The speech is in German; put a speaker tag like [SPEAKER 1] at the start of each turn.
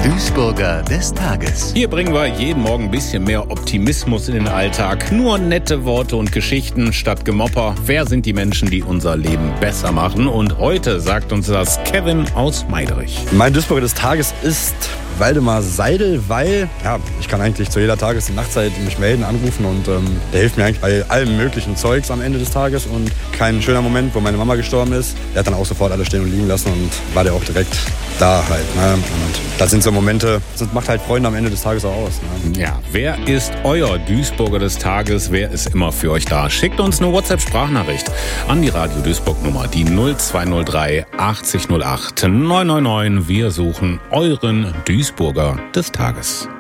[SPEAKER 1] Duisburger des Tages.
[SPEAKER 2] Hier bringen wir jeden Morgen ein bisschen mehr Optimismus in den Alltag. Nur nette Worte und Geschichten statt Gemopper. Wer sind die Menschen, die unser Leben besser machen? Und heute sagt uns das Kevin aus Meiderich.
[SPEAKER 3] Mein Duisburger des Tages ist Waldemar Seidel, weil ich kann eigentlich zu jeder Tages- und Nachtzeit mich melden, anrufen und der hilft mir eigentlich bei allem möglichen Zeugs am Ende des Tages. Und kein schöner Moment, wo meine Mama gestorben ist. Der hat dann auch sofort alles stehen und liegen lassen und war der auch direkt da halt. Ne? Und das sind so Momente, das macht halt Freunde am Ende des Tages auch aus. Ne?
[SPEAKER 2] Ja, wer ist euer Duisburger des Tages? Wer ist immer für euch da? Schickt uns eine WhatsApp-Sprachnachricht an die Radio Duisburg-Nummer, die 0203 80 08 999. Wir suchen euren Duisburger des Tages.